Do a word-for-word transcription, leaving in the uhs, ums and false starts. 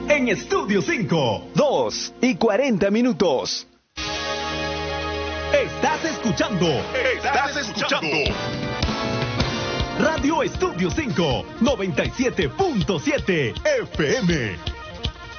en Estudio cinco. dos y cuarenta minutos. Estás escuchando. Estás escuchando. Radio Estudio cinco, noventa y siete punto siete F M.